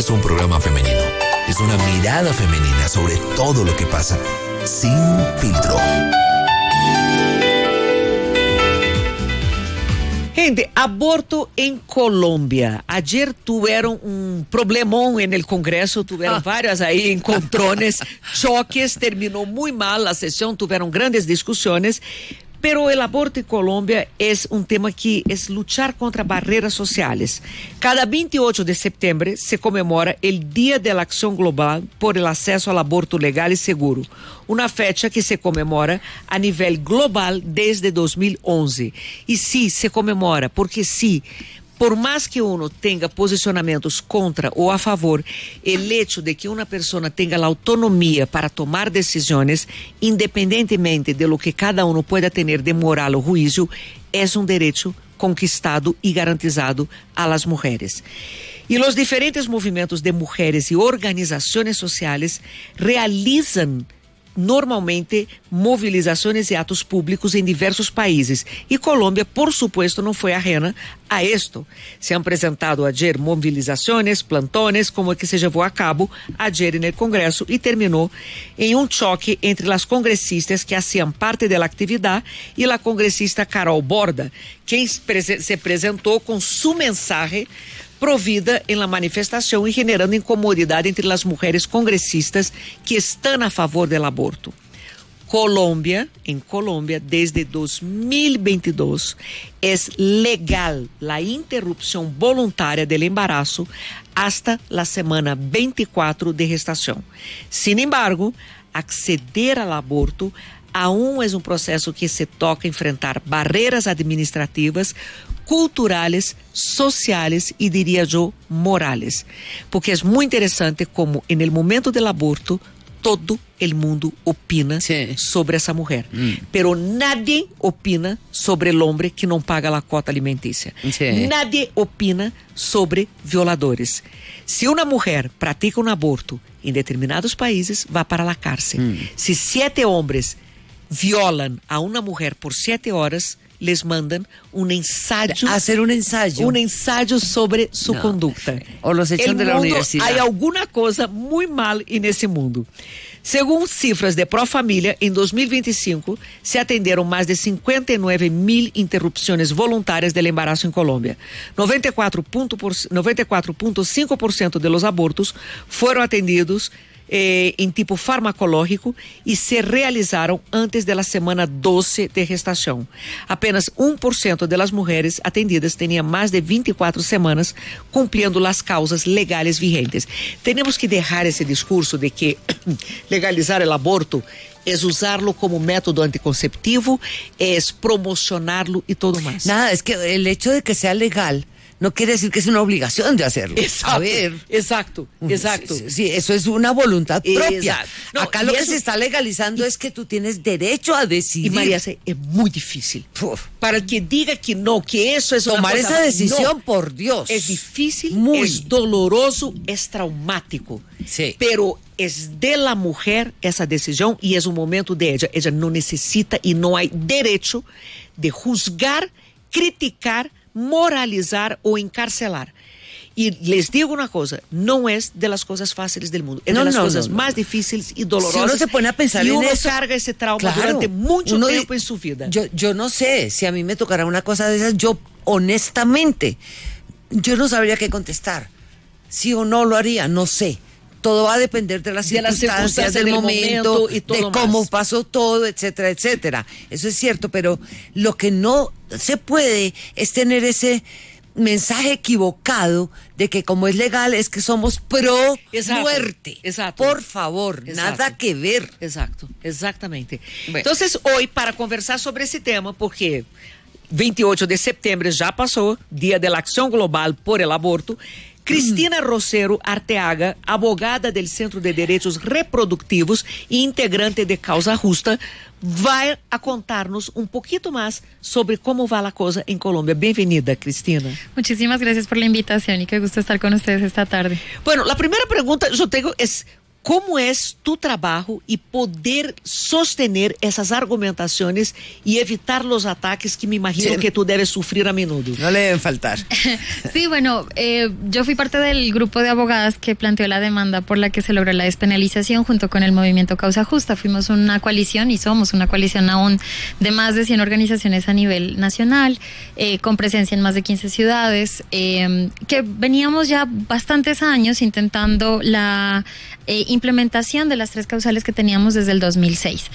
es un programa femenino. Es una mirada femenina sobre todo lo que pasa, sin filtro. Gente, aborto en Colombia. Ayer tuvieron un problemón en el Congreso, tuvieron varios ahí encontrones, choques, terminó muy mal la sesión, tuvieron grandes discusiones. Pero el aborto en Colombia es un tema que es luchar contra barreras sociales. Cada 28 de septiembre se conmemora el Día de la Acción Global por el Acceso al Aborto Legal y Seguro, una fecha que se conmemora a nivel global desde 2011. Y sí, se conmemora porque sí, por más que uno tenga posicionamientos contra o a favor, el hecho de que una persona tenga la autonomía para tomar decisiones, independientemente de lo que cada uno pueda tener de moral o juicio, es un derecho conquistado y garantizado a las mujeres. Y los diferentes movimientos de mujeres y organizaciones sociales realizan normalmente movilizaciones y actos públicos en diversos países. Y Colombia, por supuesto, no fue ajena a esto. Se han presentado ayer movilizaciones, plantones, como el que se llevó a cabo ayer en el Congreso y terminó en un choque entre las congresistas que hacían parte de la actividad y la congresista Carol Borda, quien se presentó con su mensaje provida en la manifestación y generando incomodidad entre las mujeres congresistas que están a favor del aborto. En Colombia, desde 2022, es legal la interrupción voluntaria del embarazo hasta la semana 24 de gestación. Sin embargo, acceder al aborto aún es un proceso que se toca enfrentar barreras administrativas, culturales, sociales y diría yo morales, porque es muy interesante como en el momento del aborto todo el mundo opina sobre esa mujer, pero nadie opina sobre el hombre que no paga la cuota alimenticia, nadie opina sobre violadores. Si una mujer practica un aborto en determinados países, va para la cárcel. Si 7 hombres violan a una mujer por 7 horas, les mandan un ensayo. Hacer un ensayo. Un ensayo sobre su conducta. O los echan de la universidad. Hay alguna cosa muy mal en ese mundo. Según cifras de Profamilia, en 2025 se atendieron más de 59,000 interrupciones voluntarias del embarazo en Colombia. 94,5% de los abortos fueron atendidos em tipo farmacológico e se realizaram antes da semana 12 de gestação. Apenas 1% das mulheres atendidas tinham mais de 24 semanas cumprindo as causas legais vigentes. Temos que deixar esse discurso de que legalizar o aborto es usarlo como método anticonceptivo, es promocionarlo y todo más. Nada, es que el hecho de que sea legal no quiere decir que es una obligación de hacerlo. Exacto, a ver. Exacto. Sí, eso es una voluntad propia. Exacto. No, acá lo que se está legalizando es que tú tienes derecho a decidir. Y María, es muy difícil. Para el que diga que no, que eso es tomar esa decisión, no, por Dios. Es difícil, muy. Es doloroso, es traumático. Sí. Pero es de la mujer esa decisión y es un momento de ella. Ella no necesita y no hay derecho de juzgar, criticar, moralizar o encarcelar. Y les digo una cosa, no es de las cosas fáciles del mundo, es de las cosas más difíciles y dolorosas. Si uno se pone a pensar y en uno eso, carga ese trauma durante mucho tiempo en su vida. Yo no sé, si a mí me tocara una cosa de esas, yo honestamente, yo no sabría qué contestar. Sí o no lo haría, no sé. Todo va a depender de las circunstancias del momento y todo de cómo pasó todo, etcétera, etcétera. Eso es cierto, pero lo que no se puede es tener ese mensaje equivocado de que como es legal es que somos pro muerte. Exacto. Por favor, nada que ver. Exacto, exactamente. Bueno. Entonces, hoy, para conversar sobre ese tema, porque 28 de septiembre ya pasó, Día de la Acción Global por el Aborto, Cristina Rosero Arteaga, abogada del Centro de Derechos Reproductivos e integrante de Causa Justa, vai a contar-nos um pouquinho mais sobre como va la cosa en Colombia. Bienvenida, Cristina. Muchísimas gracias por la invitación y qué gusto estar con ustedes esta tarde. Bueno, la primera pregunta yo tengo es, ¿cómo es tu trabajo y poder sostener esas argumentaciones y evitar los ataques que me imagino que tú debes sufrir a menudo? No le deben faltar. Sí, bueno, yo fui parte del grupo de abogadas que planteó la demanda por la que se logró la despenalización junto con el movimiento Causa Justa. Fuimos una coalición y somos una coalición aún de más de 100 organizaciones a nivel nacional, con presencia en más de 15 ciudades, que veníamos ya bastantes años intentando la implementación de las 3 causales que teníamos desde el 2006.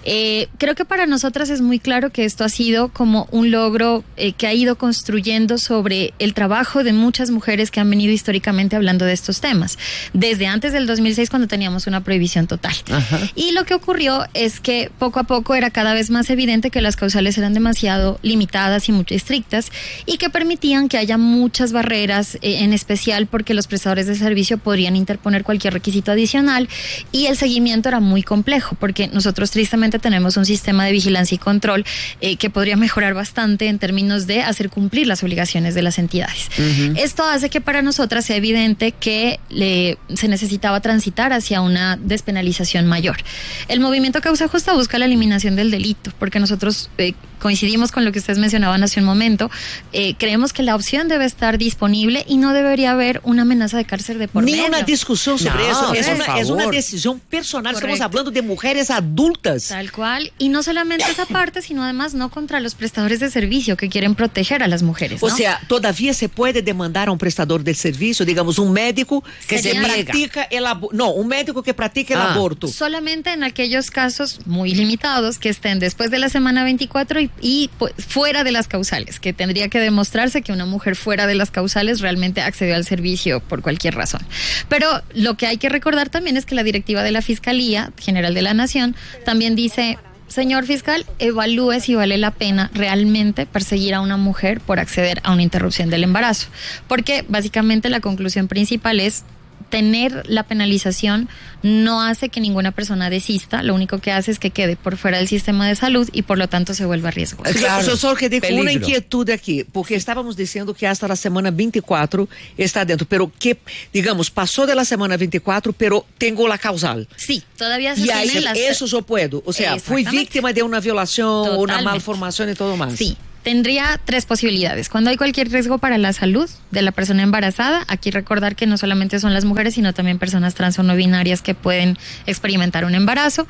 Creo que para nosotras es muy claro que esto ha sido como un logro que ha ido construyendo sobre el trabajo de muchas mujeres que han venido históricamente hablando de estos temas, desde antes del 2006 cuando teníamos una prohibición total. Ajá. Y lo que ocurrió es que poco a poco era cada vez más evidente que las causales eran demasiado limitadas y muy estrictas y que permitían que haya muchas barreras, en especial porque los prestadores de servicio podrían interponer cualquier requisito adicional y el seguimiento era muy complejo porque nosotros tristemente tenemos un sistema de vigilancia y control que podría mejorar bastante en términos de hacer cumplir las obligaciones de las entidades. Uh-huh. Esto hace que para nosotras sea evidente que se necesitaba transitar hacia una despenalización mayor. El movimiento Causa Justa busca la eliminación del delito porque nosotros coincidimos con lo que ustedes mencionaban hace un momento. Creemos que la opción debe estar disponible y no debería haber una amenaza de cárcel de por medio. Ni una discusión sobre eso. Es una decisión personal. Correcto. Estamos hablando de mujeres adultas. Tal cual. Y no solamente esa parte, sino además no contra los prestadores de servicio que quieren proteger a las mujeres, ¿no? O sea, todavía se puede demandar a un prestador de servicio, digamos, un médico que practica el aborto. No, un médico que practica el aborto. Solamente en aquellos casos muy limitados que estén después de la semana 24 y fuera de las causales, que tendría que demostrarse que una mujer fuera de las causales realmente accedió al servicio por cualquier razón. Pero lo que hay que recordar también es que la directiva de la Fiscalía General de la Nación también dice: señor fiscal, evalúe si vale la pena realmente perseguir a una mujer por acceder a una interrupción del embarazo. Porque básicamente la conclusión principal es: tener la penalización no hace que ninguna persona desista, lo único que hace es que quede por fuera del sistema de salud y por lo tanto se vuelva riesgoso. Claro, só que com uma inquietude aqui, porque estávamos dizendo que hasta la semana 24 está dentro, pero que, digamos, pasó de la semana 24, pero tengo la causal. Sí, todavía se y ahí eso yo puedo, o sea, fui víctima de una violación, una malformación y todo más. Sí. Tendría 3 posibilidades. Cuando hay cualquier riesgo para la salud de la persona embarazada, aquí recordar que no solamente son las mujeres, sino también personas trans o no binarias que pueden experimentar un embarazo.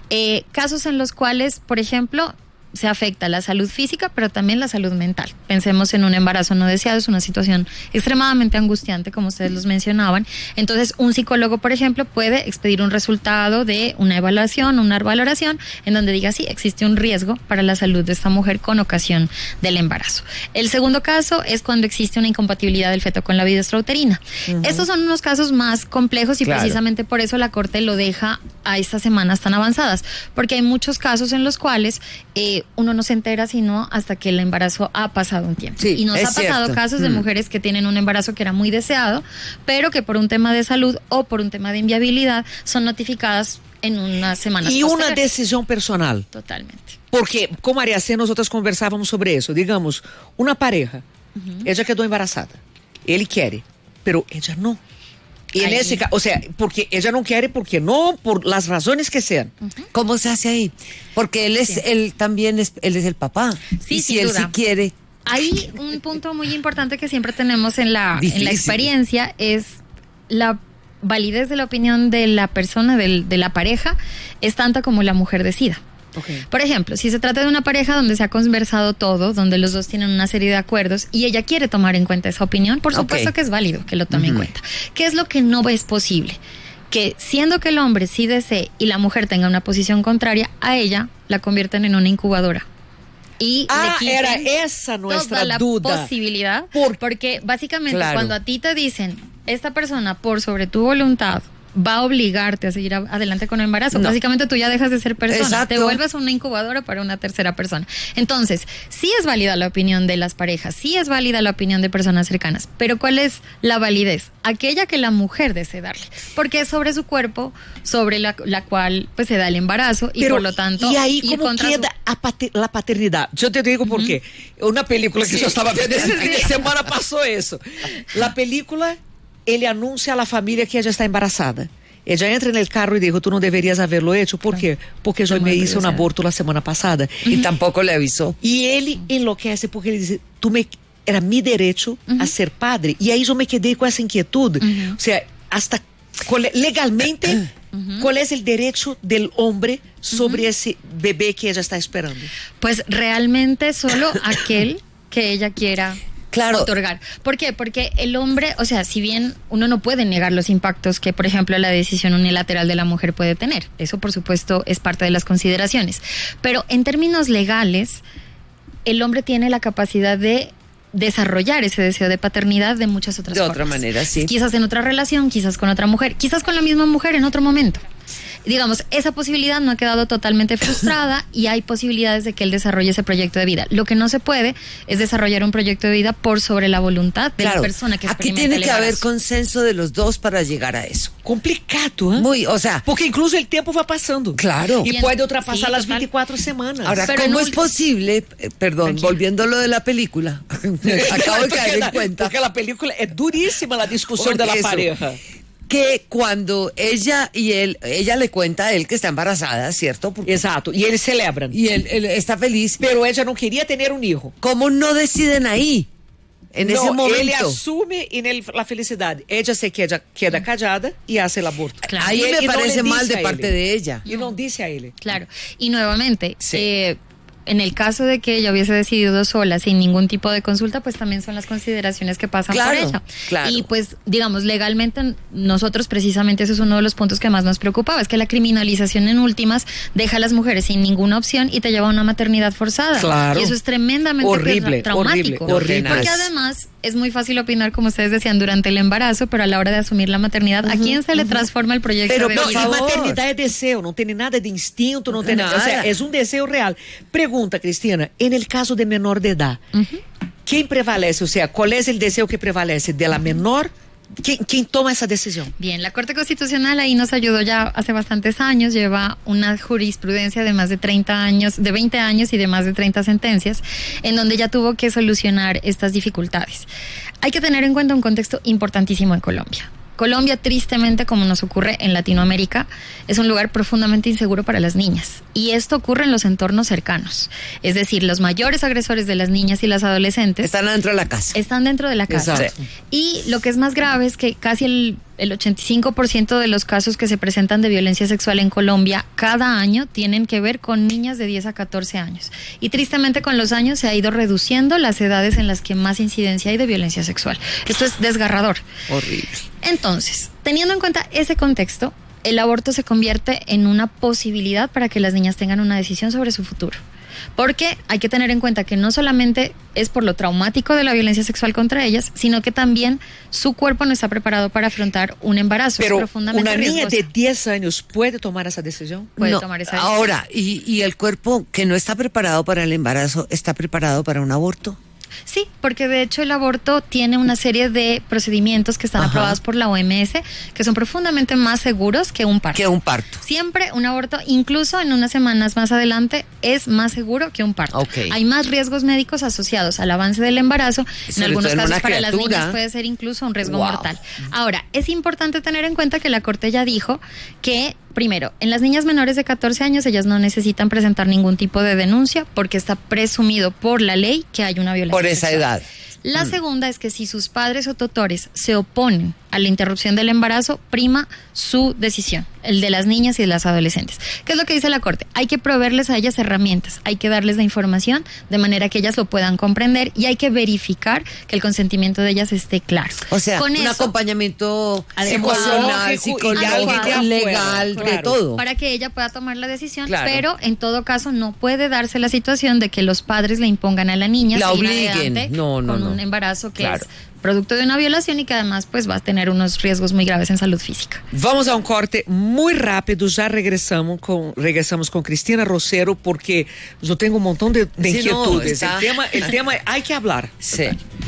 Casos en los cuales, por ejemplo, se afecta la salud física, pero también la salud mental. Pensemos en un embarazo no deseado, es una situación extremadamente angustiante, como ustedes los mencionaban. Entonces, un psicólogo, por ejemplo, puede expedir un resultado de una evaluación, una valoración, en donde diga, sí, existe un riesgo para la salud de esta mujer con ocasión del embarazo. El segundo caso es cuando existe una incompatibilidad del feto con la vida extrauterina. Uh-huh. Estos son unos casos más complejos y precisamente por eso la Corte lo deja a estas semanas tan avanzadas, porque hay muchos casos en los cuales uno no se entera sino hasta que el embarazo ha pasado un tiempo. Sí, y nos ha pasado casos de mujeres que tienen un embarazo que era muy deseado, pero que por un tema de salud o por un tema de inviabilidad son notificadas en unas semanas y posteriores. Una decisión personal. Totalmente. Porque con María C nosotras conversábamos sobre eso. Digamos, una pareja, ella quedó embarazada, él quiere, pero ella no. Y en ese caso, o sea, porque ella no quiere, porque no, por las razones que sean. ¿Cómo se hace ahí? Porque él es, él también es, él es el papá. Sí, y si él sí quiere. Hay un punto muy importante que siempre tenemos en la experiencia, es la validez de la opinión de la persona, de la pareja, es tanta como la mujer decida. Okay. Por ejemplo, si se trata de una pareja donde se ha conversado todo, donde los dos tienen una serie de acuerdos y ella quiere tomar en cuenta esa opinión, por supuesto que es válido que lo tome en cuenta. ¿Qué es lo que no es posible? Que siendo que el hombre sí desee y la mujer tenga una posición contraria, a ella la convierten en una incubadora. Y era esa nuestra duda. La posibilidad, porque básicamente cuando a ti te dicen, esta persona por sobre tu voluntad va a obligarte a seguir adelante con el embarazo. No. Básicamente tú ya dejas de ser persona. Exacto. Te vuelves una incubadora para una tercera persona. Entonces, sí es válida la opinión de las parejas, sí es válida la opinión de personas cercanas, pero ¿cuál es la validez? Aquella que la mujer desee darle, porque es sobre su cuerpo, sobre la cual pues se da el embarazo y por lo tanto... Y ahí cómo queda la paternidad. Yo te digo por qué. Una película que yo estaba viendo ese fin de semana pasó eso. La película... Ele anuncia a la família que ella está embarazada. Ella entra en el carro y dijo, tú no deberías haberlo hecho. ¿Por qué? Porque yo me hice un aborto la semana pasada. Y tampoco le avisó. Y él enloquece porque ele dice, era mi derecho a ser padre. Y ahí yo me quedé con esa inquietud. O sea, hasta legalmente, ¿cuál es el derecho del hombre sobre ese bebé que ella está esperando? Pues realmente solo aquel que ella quiera otorgar. ¿Por qué? Porque el hombre, o sea, si bien uno no puede negar los impactos que, por ejemplo, la decisión unilateral de la mujer puede tener, eso por supuesto es parte de las consideraciones, pero en términos legales, el hombre tiene la capacidad de desarrollar ese deseo de paternidad de muchas otras formas. De otra manera, sí. Quizás en otra relación, quizás con otra mujer, quizás con la misma mujer en otro momento. Digamos, esa posibilidad no ha quedado totalmente frustrada y hay posibilidades de que él desarrolle ese proyecto de vida. Lo que no se puede es desarrollar un proyecto de vida por sobre la voluntad de la persona que experimenta el embarazo. Aquí tiene que haber consenso de los dos para llegar a eso. Complicado, ¿eh? Muy, o sea... Porque incluso el tiempo va pasando. Claro. Y puede ultrapasar las 24 semanas. Ahora, pero ¿cómo es posible? Perdón, volviendo a lo de la película. Acabo de caer en cuenta. Porque la película es durísima, la discusión de la pareja. Que cuando ella le cuenta a él que está embarazada, ¿cierto? Porque exacto, y ellos celebran. Y él está feliz. Pero ella no quería tener un hijo. ¿Cómo no deciden ahí? En ese momento. Él asume la felicidad. Ella se queda callada y hace el aborto. Claro. Ahí me parece mal de parte de ella. Y no dice a él. Claro. Y nuevamente, en el caso de que ella hubiese decidido sola, sin ningún tipo de consulta, pues también son las consideraciones que pasan por ella. Claro. Y pues, digamos, legalmente nosotros precisamente eso es uno de los puntos que más nos preocupaba, es que la criminalización en últimas deja a las mujeres sin ninguna opción y te lleva a una maternidad forzada. Claro. Y eso es tremendamente traumático. Horrible. Porque además es muy fácil opinar, como ustedes decían, durante el embarazo, pero a la hora de asumir la maternidad, ¿a quién se le transforma el proyecto de vida? Pero la maternidad es deseo, no tiene nada de instinto, no tiene nada. O sea, es un deseo real. Pregunta, Cristina, en el caso de menor de edad, ¿quién prevalece? O sea, ¿cuál es el deseo que prevalece? ¿De la menor? ¿Quién toma esa decisión? Bien, la Corte Constitucional ahí nos ayudó ya hace bastantes años, lleva una jurisprudencia de más de 30 años, de 20 años y de más de 30 sentencias, en donde ya tuvo que solucionar estas dificultades. Hay que tener en cuenta un contexto importantísimo en Colombia. Colombia, tristemente, como nos ocurre en Latinoamérica, es un lugar profundamente inseguro para las niñas. Y esto ocurre en los entornos cercanos. Es decir, los mayores agresores de las niñas y las adolescentes... están dentro de la casa. Están dentro de la casa. Exacto. Y lo que es más grave es que casi el 85% de los casos que se presentan de violencia sexual en Colombia cada año tienen que ver con niñas de 10 a 14 años. Y tristemente con los años se ha ido reduciendo las edades en las que más incidencia hay de violencia sexual. Esto es desgarrador. Horrible. Entonces, teniendo en cuenta ese contexto, el aborto se convierte en una posibilidad para que las niñas tengan una decisión sobre su futuro. Porque hay que tener en cuenta que no solamente es por lo traumático de la violencia sexual contra ellas, sino que también su cuerpo no está preparado para afrontar un embarazo. Pero es profundamente una niña riesgoso. de 10 años puede tomar esa decisión. Puede tomar esa decisión. Ahora, ¿y el cuerpo que no está preparado para el embarazo está preparado para un aborto? Sí, porque de hecho el aborto tiene una serie de procedimientos que están aprobados por la OMS que son profundamente más seguros que un parto. Siempre un aborto, incluso en unas semanas más adelante, es más seguro que un parto. Okay. Hay más riesgos médicos asociados al avance del embarazo. En algunos casos para las niñas puede ser incluso un riesgo mortal. Ahora, es importante tener en cuenta que la Corte ya dijo que primero, en las niñas menores de 14 años, ellas no necesitan presentar ningún tipo de denuncia porque está presumido por la ley que hay una violencia por esa sexual. edad. La segunda es que si sus padres o tutores se oponen a la interrupción del embarazo, prima su decisión, el de las niñas y de las adolescentes. ¿Qué es lo que dice la Corte? Hay que proveerles a ellas herramientas, hay que darles la información de manera que ellas lo puedan comprender y hay que verificar que el consentimiento de ellas esté claro. O sea, con un acompañamiento emocional, psicológico, legal, de todo. Para que ella pueda tomar la decisión, pero en todo caso no puede darse la situación de que los padres le impongan a la niña la obliguen, un embarazo que es producto de una violación y que además pues va a tener unos riesgos muy graves en salud física. Vamos a un corte muy rápido, ya regresamos con Cristina Rosero porque yo tengo un montón de inquietudes. El tema hay que hablar. Sí.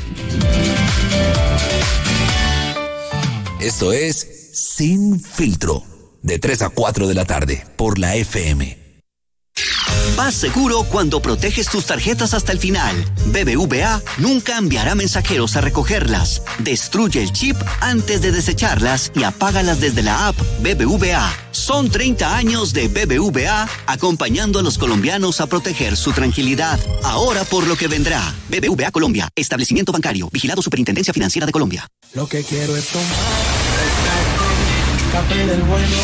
Esto es Sin Filtro, de 3 a 4 de la tarde, por la FM. Vas seguro cuando proteges tus tarjetas hasta el final. BBVA nunca enviará mensajeros a recogerlas. Destruye el chip antes de desecharlas y apágalas desde la app BBVA. Son 30 años de BBVA acompañando a los colombianos a proteger su tranquilidad. Ahora por lo que vendrá. BBVA Colombia, establecimiento bancario, vigilado Superintendencia Financiera de Colombia. Lo que quiero es tomar café del bueno.